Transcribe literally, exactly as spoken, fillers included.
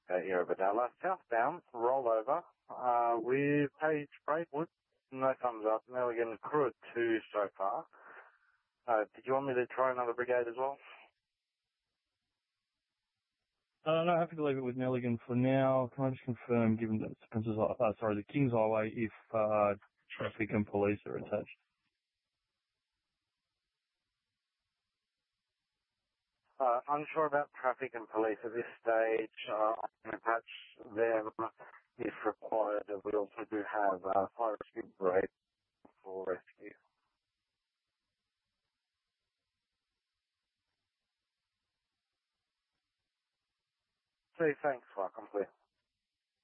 here over Dalla. Southbound, rollover, uh, with Page Braidwood, no thumbs up, Milligan crew at two so far. Uh, did you want me to try another brigade as well? Uh, no, happy to leave it with Nelligan for now. Can I just confirm, given that it's Princess, uh, sorry, the King's Highway, if uh, traffic and police are attached? Uh, unsure about traffic and police at this stage. Uh, I can attach them if required. We also do have uh, fire rescue brigade for rescue. So thanks, welcome, clear.